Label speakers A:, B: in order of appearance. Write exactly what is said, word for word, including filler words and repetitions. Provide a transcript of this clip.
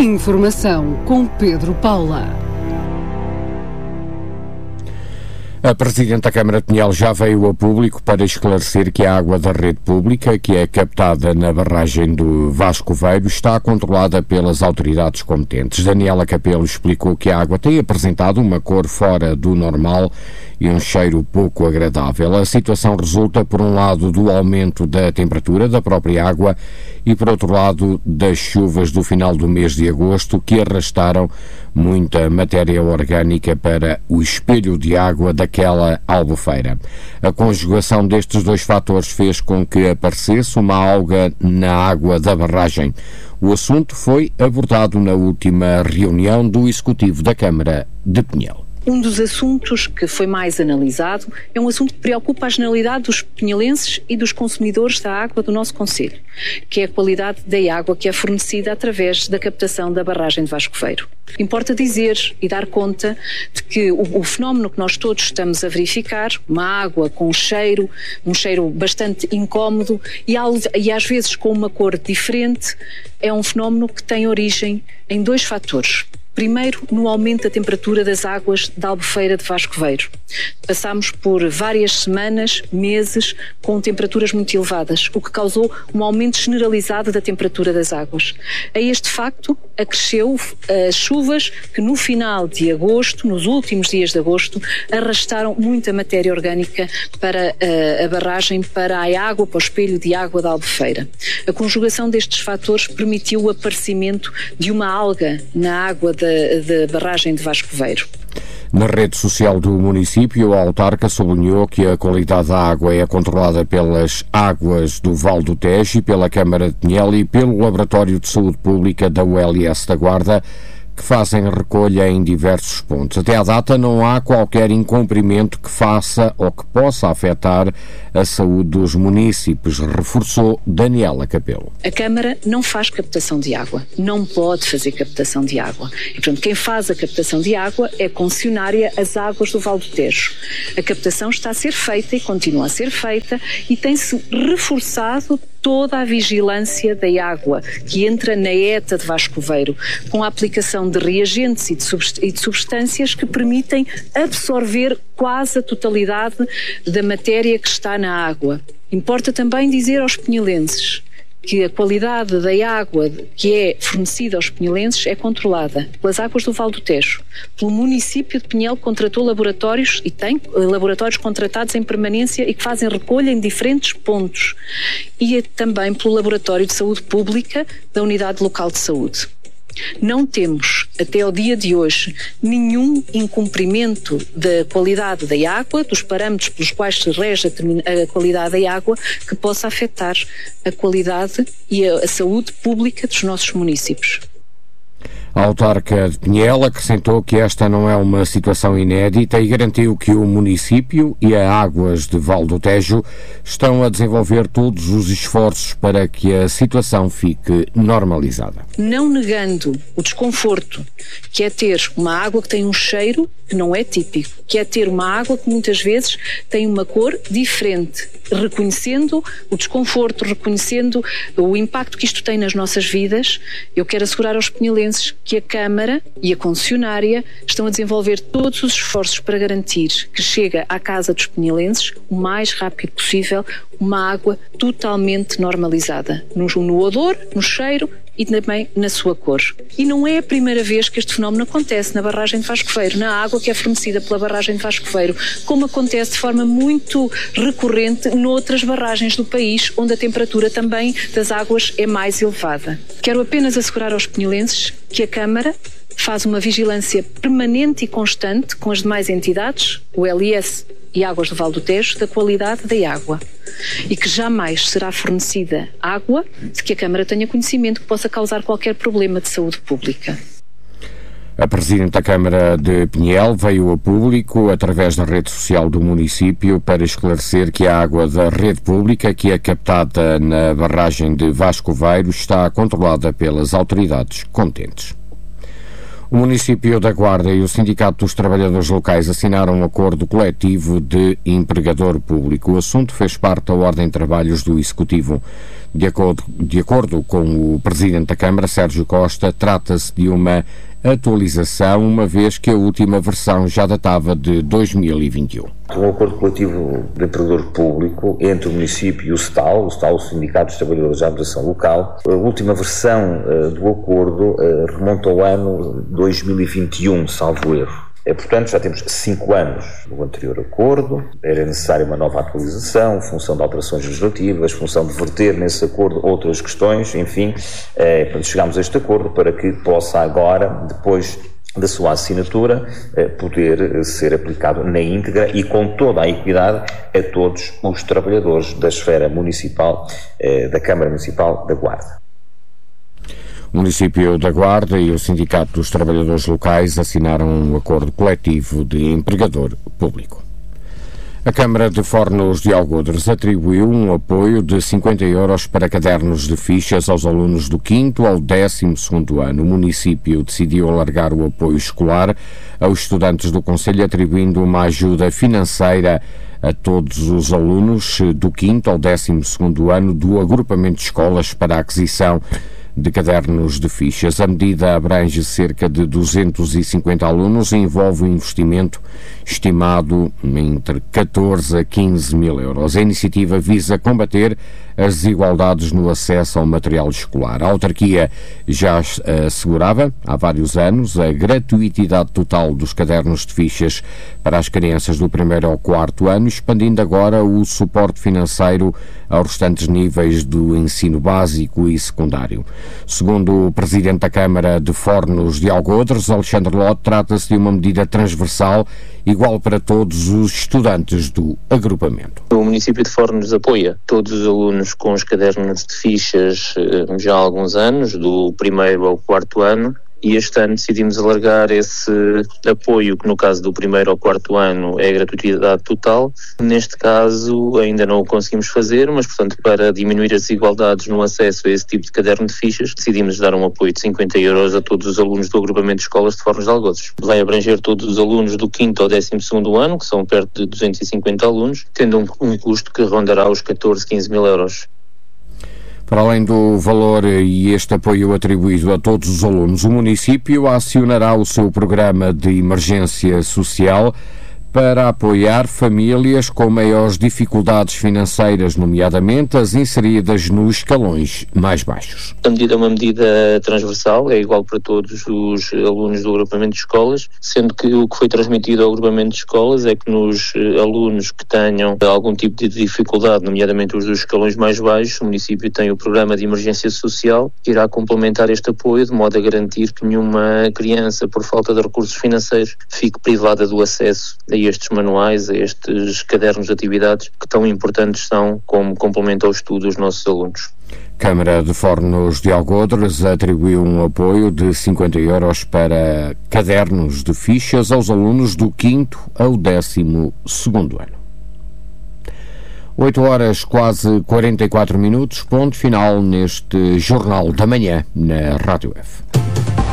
A: Informação com Pedro Paula.
B: A Presidente da Câmara de Pinhel já veio ao público para esclarecer que a água da rede pública, que é captada na barragem do Vascoveiro, está controlada pelas autoridades competentes. Daniela Capelo explicou que a água tem apresentado uma cor fora do normal e um cheiro pouco agradável. A situação resulta, por um lado, do aumento da temperatura da própria água e, por outro lado, das chuvas do final do mês de agosto, que arrastaram muita matéria orgânica para o espelho de água daquela albufeira. A conjugação destes dois fatores fez com que aparecesse uma alga na água da barragem. O assunto foi abordado na última reunião do Executivo da Câmara de Pinhel.
C: Um dos assuntos que foi mais analisado é um assunto que preocupa a generalidade dos pinhelenses e dos consumidores da água do nosso concelho, que é a qualidade da água que é fornecida através da captação da barragem de Vascoveiro. Importa dizer e dar conta de que o, o fenómeno que nós todos estamos a verificar, uma água com um cheiro, um cheiro bastante incómodo e, e às vezes com uma cor diferente, é um fenómeno que tem origem em dois fatores. Primeiro, no aumento da temperatura das águas da albufeira de Vascoveiro. Passámos por várias semanas, meses, com temperaturas muito elevadas, o que causou um aumento generalizado da temperatura das águas. A este facto, acresceu as chuvas que no final de agosto, nos últimos dias de agosto, arrastaram muita matéria orgânica para a, a barragem, para a água, para o espelho de água da albufeira. A conjugação destes fatores permitiu o aparecimento de uma alga na água da da barragem de Vascoveiro.
B: Na rede social do município, a autarca sublinhou que a qualidade da água é controlada pelas águas do Val do Tejo e pela Câmara de Pinhel e pelo Laboratório de Saúde Pública da U L S da Guarda, que fazem recolha em diversos pontos. Até à data não há qualquer incumprimento que faça ou que possa afetar a saúde dos munícipes, reforçou Daniela Capelo.
C: A Câmara não faz captação de água, não pode fazer captação de água. E, portanto, quem faz a captação de água é concessionária as águas do Val do Tejo. A captação está a ser feita e continua a ser feita e tem-se reforçado toda a vigilância da água que entra na ETA de Vascoveiro, com a aplicação de reagentes e de substâncias que permitem absorver quase a totalidade da matéria que está na água. Importa também dizer aos pinhelenses que a qualidade da água que é fornecida aos pinhelenses é controlada pelas águas do Val do Tejo. Pelo município de Pinhel contratou laboratórios e tem laboratórios contratados em permanência e que fazem recolha em diferentes pontos. E também pelo Laboratório de Saúde Pública da Unidade Local de Saúde. Não temos, até ao dia de hoje, nenhum incumprimento da qualidade da água, dos parâmetros pelos quais se rege a qualidade da água, que possa afetar a qualidade e a saúde pública dos nossos municípios.
B: A autarca de Pinhel acrescentou que esta não é uma situação inédita e garantiu que o município e a Águas de Val do Tejo estão a desenvolver todos os esforços para que a situação fique normalizada.
C: Não negando o desconforto que é ter uma água que tem um cheiro que não é típico, que é ter uma água que muitas vezes tem uma cor diferente, reconhecendo o desconforto, reconhecendo o impacto que isto tem nas nossas vidas, eu quero assegurar aos pinhelenses que a Câmara e a concessionária estão a desenvolver todos os esforços para garantir que chega à casa dos pinhelenses o mais rápido possível uma água totalmente normalizada, no, no odor, no cheiro e também na sua cor. E não é a primeira vez que este fenómeno acontece na barragem de Vascoveiro, na água que é fornecida pela barragem de Vascoveiro, como acontece de forma muito recorrente noutras barragens do país, onde a temperatura também das águas é mais elevada. Quero apenas assegurar aos pinhelenses que a Câmara faz uma vigilância permanente e constante com as demais entidades, o L S e Águas do Val do Tejo, da qualidade da água. E que jamais será fornecida água de que a Câmara tenha conhecimento que possa causar qualquer problema de saúde pública.
B: A Presidente da Câmara de Pinhel veio a público, através da rede social do município, para esclarecer que a água da rede pública, que é captada na barragem de Vascoveiro, está controlada pelas autoridades competentes. O município da Guarda e o Sindicato dos Trabalhadores Locais assinaram um acordo coletivo de empregador público. O assunto fez parte da ordem de trabalhos do Executivo. De acordo, de acordo com o Presidente da Câmara, Sérgio Costa, trata-se de uma atualização, uma vez que a última versão já datava de dois mil e vinte e um.
D: Um acordo coletivo de empregador público entre o município e o S T A L, o S T A L, o Sindicato dos Trabalhadores da Administração Local. A última versão uh, do acordo uh, remonta ao ano dois mil e vinte e um, salvo erro. É, portanto, já temos cinco anos do anterior acordo, era necessária uma nova atualização, função de alterações legislativas, função de verter nesse acordo outras questões, enfim, é, chegámos a este acordo para que possa agora, depois da sua assinatura, é, poder ser aplicado na íntegra e com toda a equidade a todos os trabalhadores da esfera municipal, é, da Câmara Municipal da Guarda.
B: O município da Guarda e o Sindicato dos Trabalhadores Locais assinaram um acordo coletivo de empregador público. A Câmara de Fornos de Algodres atribuiu um apoio de cinquenta euros para cadernos de fichas aos alunos do quinto ao décimo segundo ano. O município decidiu alargar o apoio escolar aos estudantes do concelho, atribuindo uma ajuda financeira a todos os alunos do quinto ao décimo segundo ano do agrupamento de escolas para a aquisição de cadernos de fichas. A medida abrange cerca de duzentos e cinquenta alunos e envolve um investimento estimado entre catorze a quinze mil euros. A iniciativa visa combater as desigualdades no acesso ao material escolar. A autarquia já assegurava há vários anos a gratuitidade total dos cadernos de fichas para as crianças do primeiro ao quarto ano, expandindo agora o suporte financeiro aos restantes níveis do ensino básico e secundário. Segundo o Presidente da Câmara de Fornos de Algodres, Alexandre Lote, trata-se de uma medida transversal igual para todos os estudantes do agrupamento.
E: O município de Fornos apoia todos os alunos com os cadernos de fichas já há alguns anos, do primeiro ao quarto ano, e este ano decidimos alargar esse apoio, que no caso do primeiro ao quarto ano é a gratuidade total. Neste caso ainda não o conseguimos fazer, mas portanto para diminuir as desigualdades no acesso a esse tipo de caderno de fichas, decidimos dar um apoio de cinquenta euros a todos os alunos do agrupamento de escolas de Fornos de Algodres. Vai abranger todos os alunos do quinto ao décimo segundo ano, que são perto de duzentos e cinquenta alunos, tendo um, um custo que rondará os catorze, quinze mil euros.
B: Para além do valor e este apoio atribuído a todos os alunos, o município acionará o seu programa de emergência social para apoiar famílias com maiores dificuldades financeiras, nomeadamente as inseridas nos escalões mais baixos.
E: A medida é uma medida transversal, é igual para todos os alunos do agrupamento de escolas, sendo que o que foi transmitido ao agrupamento de escolas é que nos alunos que tenham algum tipo de dificuldade, nomeadamente os dos escalões mais baixos, o município tem o programa de emergência social que irá complementar este apoio de modo a garantir que nenhuma criança, por falta de recursos financeiros, fique privada do acesso a estes manuais, a estes cadernos de atividades que tão importantes são como complemento ao estudo dos nossos alunos.
B: Câmara de Fornos de Algodres atribuiu um apoio de cinquenta euros para cadernos de fichas aos alunos do quinto ao décimo segundo ano. oito horas, quase quarenta e quatro minutos, ponto final neste Jornal da Manhã na Rádio F.